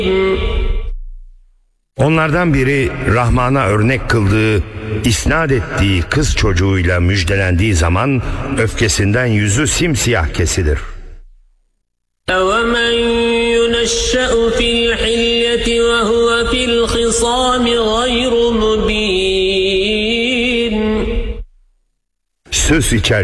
Onlardan biri Rahman'a örnek kıldığı, isnat ettiği kız çocuğuyla müjdelendiği zaman öfkesinden yüzü simsiyah kesilir. أَوَمَنْ يُنَشَّأُ فِي الْحِلْيَةِ وَهُوَ فِي الْخِصَامِ غَيْرُ مُبِينٍ. Süs içer